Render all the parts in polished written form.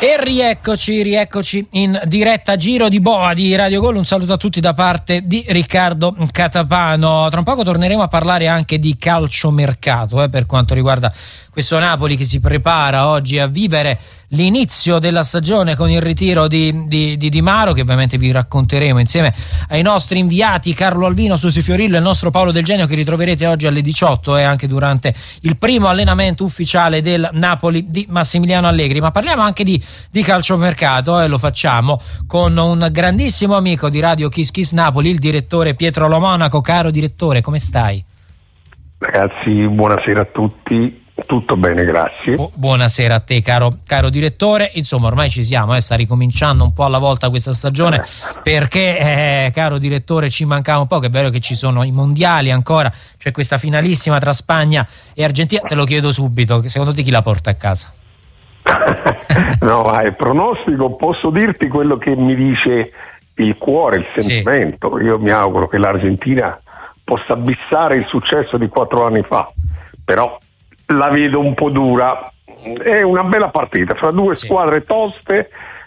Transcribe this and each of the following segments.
E rieccoci in diretta Giro di Boa di Radio Gol. Un saluto a tutti da parte di Riccardo Catapano. Tra un poco torneremo a parlare anche di calciomercato per quanto riguarda questo Napoli che si prepara oggi a vivere l'inizio della stagione con il ritiro di Di Maro, che ovviamente vi racconteremo insieme ai nostri inviati Carlo Alvino, Susi Fiorillo e il nostro Paolo Del Genio, che ritroverete oggi alle 18 e anche durante il primo allenamento ufficiale del Napoli di Massimiliano Allegri. Ma parliamo anche di calciomercato e lo facciamo con un grandissimo amico di Radio Kiss Kiss Napoli, il direttore Pietro Lo Monaco. Caro direttore, come stai? Ragazzi, buonasera a tutti. Tutto bene, grazie. Buonasera a te, caro direttore. Insomma, ormai ci siamo, sta ricominciando un po' alla volta questa stagione, perché caro direttore, ci mancava un po', che è vero che ci sono i mondiali ancora, c'è questa finalissima tra Spagna e Argentina. Te lo chiedo subito, secondo te chi la porta a casa? No, vai, pronostico, posso dirti quello che mi dice il cuore, il sentimento. Sì. Io mi auguro che l'Argentina possa bissare il successo di 4 anni fa, però la vedo un po' dura. È una bella partita fra due squadre toste,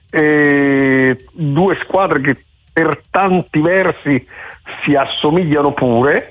due squadre che per tanti versi si assomigliano pure,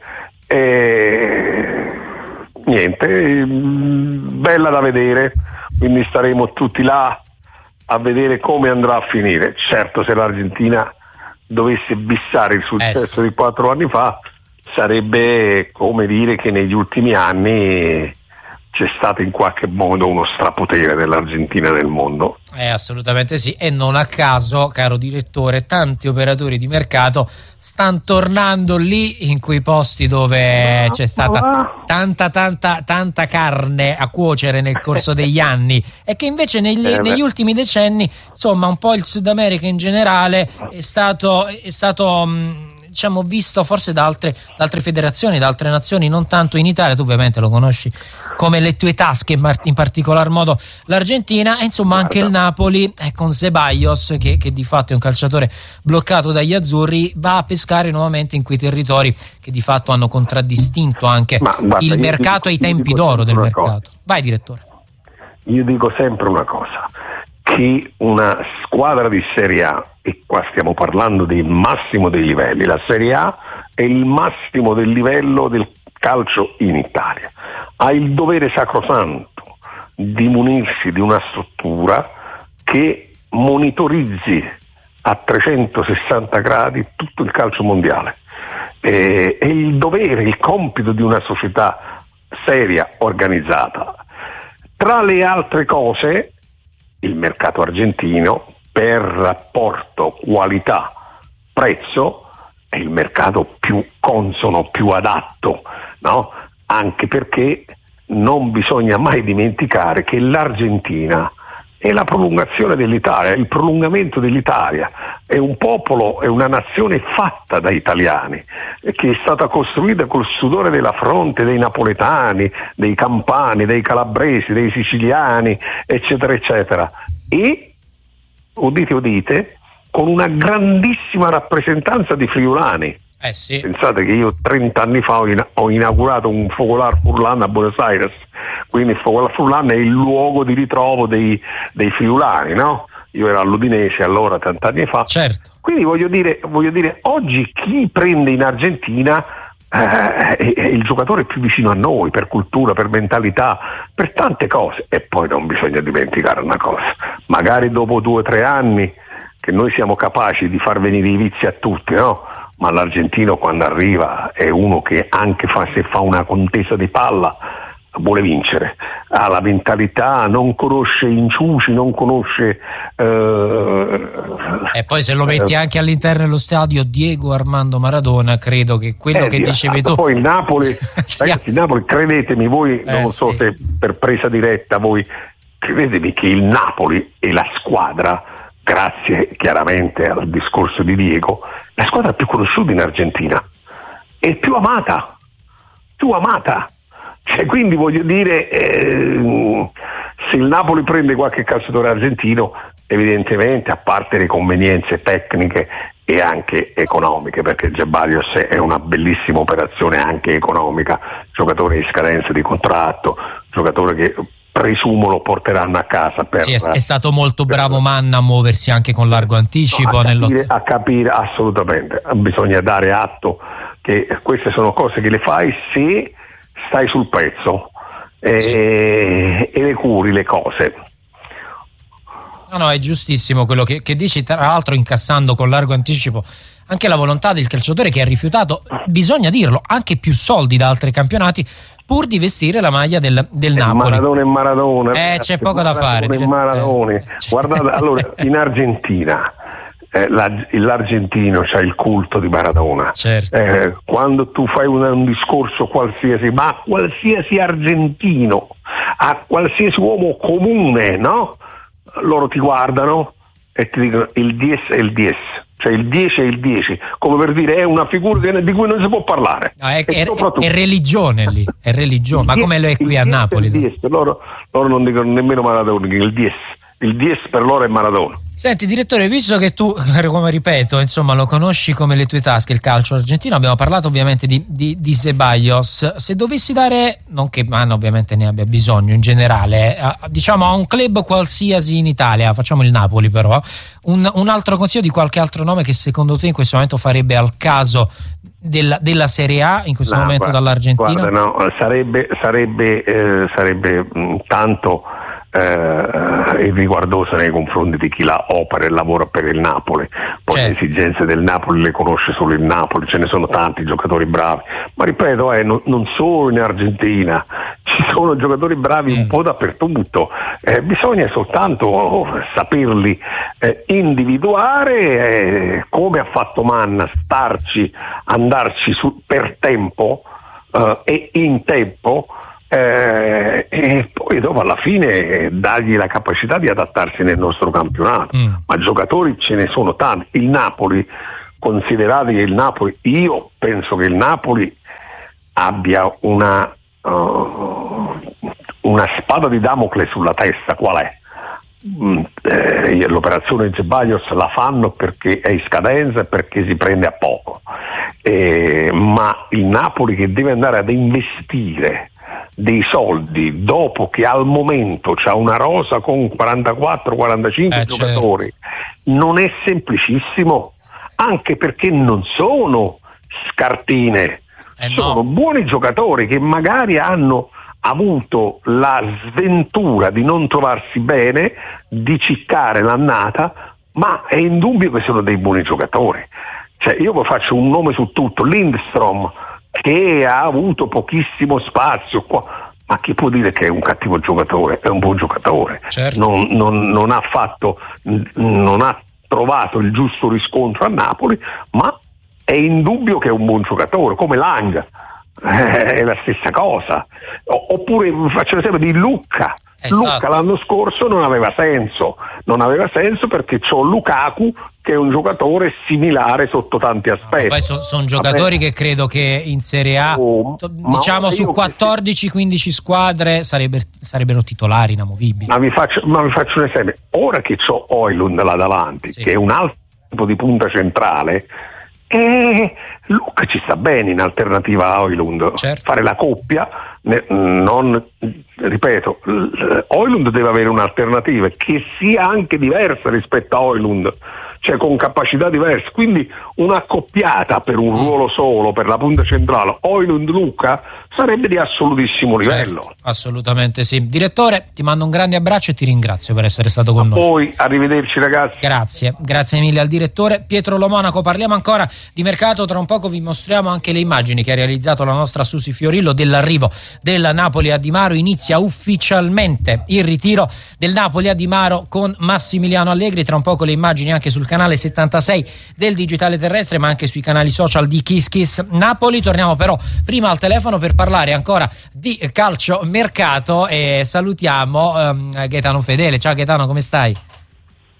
niente, bella da vedere, quindi staremo tutti là a vedere come andrà a finire. Certo, se l'Argentina dovesse bissare il successo di 4 anni fa, sarebbe come dire che negli ultimi anni c'è stato in qualche modo uno strapotere dell'Argentina nel mondo. Assolutamente sì, e non a caso, caro direttore, tanti operatori di mercato stanno tornando lì in quei posti dove c'è stata tanta carne a cuocere nel corso degli anni, e che invece negli ultimi decenni, insomma, un po' il Sud America in generale è stato diciamo visto forse da altre federazioni, da altre nazioni, non tanto in Italia. Tu ovviamente lo conosci come le tue tasche, in particolar modo l'Argentina, e insomma anche il Napoli con Ceballos, che di fatto è un calciatore bloccato dagli azzurri, va a pescare nuovamente in quei territori che di fatto hanno contraddistinto anche il mercato ai tempi d'oro del mercato. Vai direttore. Io dico sempre una cosa, che una squadra di Serie A, e qua stiamo parlando del massimo dei livelli, la Serie A è il massimo del livello del calcio in Italia, ha il dovere sacrosanto di munirsi di una struttura che monitorizzi a 360 gradi tutto il calcio mondiale. È il dovere, il compito di una società seria, organizzata. Tra le altre cose, il mercato argentino, per rapporto qualità-prezzo, è il mercato più consono, più adatto, no? Anche perché non bisogna mai dimenticare che l'Argentina è la prolungazione dell'Italia, il prolungamento dell'Italia. È un popolo, è una nazione fatta da italiani, che è stata costruita col sudore della fronte dei napoletani, dei campani, dei calabresi, dei siciliani, eccetera, eccetera. E udite, con una grandissima rappresentanza di friulani. Sì. Pensate che io 30 anni fa ho inaugurato un focolare Furlan a Buenos Aires, quindi il focolare Furlan è il luogo di ritrovo dei friulani, no? Io ero all'Udinese allora, 30 anni fa. Certo. Quindi voglio dire, oggi chi prende in Argentina è il giocatore più vicino a noi, per cultura, per mentalità, per tante cose. E poi non bisogna dimenticare una cosa, magari dopo 2 o 3 anni che noi siamo capaci di far venire i vizi a tutti, no? Ma l'argentino quando arriva è uno che anche se fa una contesa di palla vuole vincere, ha la mentalità, non conosce inciuci, non conosce e poi se lo metti anche all'interno dello stadio Diego Armando Maradona, credo che quello che dicevi tu. Poi il Napoli, ragazzi, il Napoli, credetemi voi, non so se per presa diretta, voi credetemi che il Napoli è la squadra, grazie chiaramente al discorso di Diego, la squadra più conosciuta in Argentina e più amata. Cioè, quindi voglio dire, se il Napoli prende qualche calciatore argentino, evidentemente, a parte le convenienze tecniche e anche economiche, perché Ceballos è una bellissima operazione anche economica, giocatore in scadenza di contratto, giocatore che presumo lo porteranno a casa. Sì, è stato molto bravo Manna a muoversi anche con largo anticipo. A capire assolutamente, bisogna dare atto che queste sono cose che le fai se stai sul pezzo e le curi le cose. No, è giustissimo quello che dici, tra l'altro incassando con largo anticipo anche la volontà del calciatore che ha rifiutato, bisogna dirlo, anche più soldi da altri campionati pur di vestire la maglia del Napoli. Maradona. C'è poco da fare. Guardate, allora, in Argentina l'argentino c'ha il culto di Maradona. Certo. Quando tu fai un discorso qualsiasi, ma a qualsiasi argentino, a qualsiasi uomo comune, no? Loro ti guardano e ti dicono il 10 è il 10, cioè il 10 è il 10, come per dire è una figura di cui non si può parlare. No, è religione lì, è religione, ma come lo è qui a Napoli? Loro non dicono nemmeno Maradona, il 10 per loro è Maradona. Senti direttore, visto che tu, come ripeto, insomma lo conosci come le tue tasche il calcio argentino, abbiamo parlato ovviamente di Ceballos, se dovessi dare, non che Manna ovviamente ne abbia bisogno in generale, diciamo a un club qualsiasi in Italia, facciamo il Napoli però, un altro consiglio di qualche altro nome che secondo te in questo momento farebbe al caso della Serie A in questo momento dall'Argentina? Sarebbe tanto riguardosa nei confronti di chi la opera e lavora per il Napoli. Poi le esigenze del Napoli le conosce solo il Napoli, ce ne sono tanti giocatori bravi, ma ripeto non solo in Argentina, ci sono giocatori bravi un po' dappertutto, bisogna soltanto saperli individuare, come ha fatto Manna, andarci per tempo e in tempo, e poi dopo alla fine dargli la capacità di adattarsi nel nostro campionato. Ma giocatori ce ne sono tanti. Il Napoli, considerate che io penso che il Napoli abbia una spada di Damocle sulla testa. Qual è? L'operazione di Ceballos la fanno perché è in scadenza e perché si prende a poco, ma il Napoli che deve andare ad investire dei soldi dopo che al momento c'ha una rosa con 44-45 giocatori, non è semplicissimo, anche perché non sono scartine, sono buoni giocatori che magari hanno avuto la sventura di non trovarsi bene, di ciccare l'annata, ma è indubbio che sono dei buoni giocatori. Cioè, io vi faccio un nome su tutto, Lindstrom, che ha avuto pochissimo spazio qua, ma chi può dire che è un cattivo giocatore? È un buon giocatore. Certo. Non ha trovato il giusto riscontro a Napoli, ma è indubbio che è un buon giocatore, come Lang, è la stessa cosa. Oppure faccio l'esempio di Lucca. Lucca l'anno scorso non aveva senso perché c'ho Lukaku che è un giocatore similare sotto tanti aspetti. Poi sono giocatori che credo che in Serie A diciamo su 14-15 squadre sarebbero titolari inamovibili. Ma vi faccio un esempio. Ora che c'ho Højlund là davanti, che è un altro tipo di punta centrale, Luca ci sta bene in alternativa a Højlund. Certo. Fare la coppia, ripeto, Højlund deve avere un'alternativa che sia anche diversa rispetto a Højlund, cioè con capacità diverse, quindi un'accoppiata per un ruolo solo, per la punta centrale Højlund-Lucca sarebbe di assolutissimo livello. Certo, assolutamente sì. Direttore, ti mando un grande abbraccio e ti ringrazio per essere stato con noi. Poi arrivederci ragazzi. Grazie mille al direttore Pietro Lo Monaco. Parliamo ancora di mercato, tra un poco vi mostriamo anche le immagini che ha realizzato la nostra Susi Fiorillo dell'arrivo del Napoli a Di Maro. Inizia ufficialmente il ritiro del Napoli a Di Maro con Massimiliano Allegri, tra un poco le immagini anche sul canale 76 del Digitale Terrestre, ma anche sui canali social di Kiss Kiss Napoli. Torniamo però prima al telefono per parlare ancora di calcio mercato e salutiamo Gaetano Fedele. Ciao Gaetano, come stai?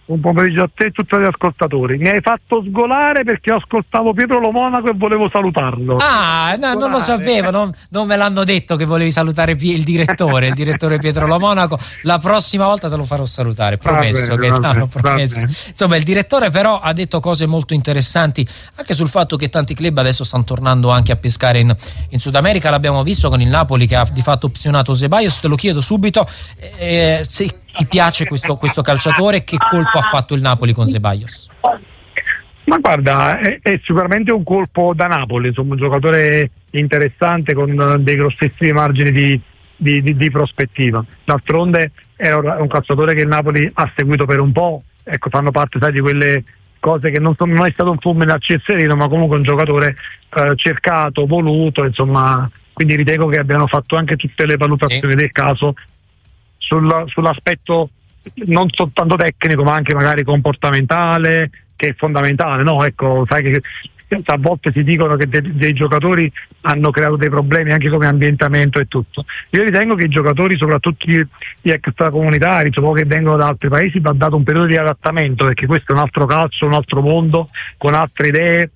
un pomeriggio a te e tutti gli ascoltatori. Mi hai fatto sgolare perché ascoltavo Pietro Lo Monaco e volevo salutarlo. Ah, no, non lo sapevo, non me l'hanno detto che volevi salutare il direttore Pietro Lo Monaco. La prossima volta te lo farò salutare, promesso. Promesso. Insomma, il direttore però ha detto cose molto interessanti anche sul fatto che tanti club adesso stanno tornando anche a pescare in Sud America. L'abbiamo visto con il Napoli che ha di fatto opzionato Ceballos. Te lo chiedo subito, se ti piace questo calciatore, che colpo ha fatto il Napoli con Ceballos? Ma guarda, è sicuramente un colpo da Napoli, insomma, un giocatore interessante con dei grossissimi margini di prospettiva. D'altronde era un calciatore che il Napoli ha seguito per un po', ecco, fanno parte, sai, di quelle cose che non è stato un fulmine al Cesserino, ma comunque un giocatore cercato, voluto, insomma, quindi ritengo che abbiano fatto anche tutte le valutazioni del caso sull'aspetto non soltanto tecnico ma anche magari comportamentale, che è fondamentale, no? Ecco, sai che a volte si dicono che dei giocatori hanno creato dei problemi anche come ambientamento e tutto. Io ritengo che i giocatori, soprattutto gli extracomunitari, che vengono da altri paesi, va dato un periodo di adattamento, perché questo è un altro calcio, un altro mondo, con altre idee,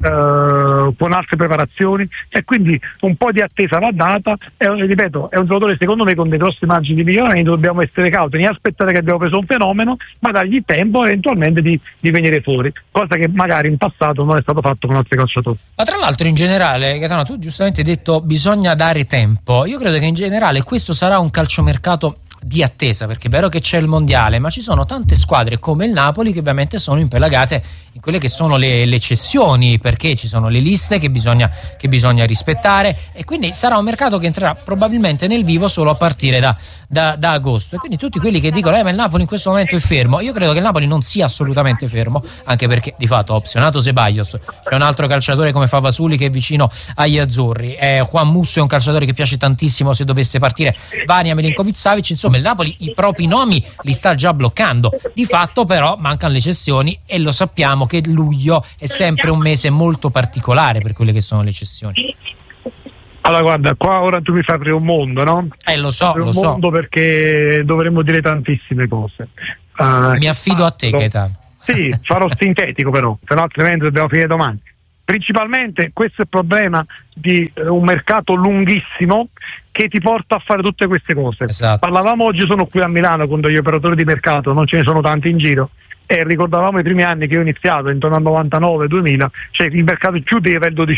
con altre preparazioni, e quindi un po' di attesa va data. Ripeto, è un giocatore secondo me con dei grossi margini di miglioramento. Dobbiamo essere cauti, non aspettare che abbiamo preso un fenomeno, ma dargli tempo eventualmente di venire fuori, cosa che magari in passato non è stato fatto con altri calciatori. Ma tra l'altro, in generale, Gaetano, tu giustamente hai detto bisogna dare tempo. Io credo che in generale questo sarà un calciomercato di attesa, perché è vero che c'è il mondiale, ma ci sono tante squadre come il Napoli che ovviamente sono impelagate in quelle che sono le cessioni, perché ci sono le liste che bisogna rispettare, e quindi sarà un mercato che entrerà probabilmente nel vivo solo a partire da agosto. E quindi tutti quelli che dicono ma il Napoli in questo momento è fermo, io credo che il Napoli non sia assolutamente fermo, anche perché di fatto ha opzionato Ceballos, c'è un altro calciatore come Favasuli che è vicino agli azzurri, Juan Musso è un calciatore che piace tantissimo se dovesse partire, Vania, Milinkovic-Savic, insomma il Napoli i propri nomi li sta già bloccando. Di fatto però mancano le cessioni, e lo sappiamo che luglio è sempre un mese molto particolare per quelle che sono le cessioni. Allora guarda, qua ora tu mi fai aprire un mondo, no? Lo so. Mondo, perché dovremmo dire tantissime cose. Mi affido a te, Gaetano. Sì, farò sintetico però altrimenti dobbiamo finire domani. Principalmente questo è il problema di un mercato lunghissimo che ti porta a fare tutte queste cose. Esatto. Parlavamo oggi, sono qui a Milano con degli operatori di mercato, non ce ne sono tanti in giro, e ricordavamo i primi anni che io ho iniziato intorno al 99-2000, cioè il mercato chiudeva il 12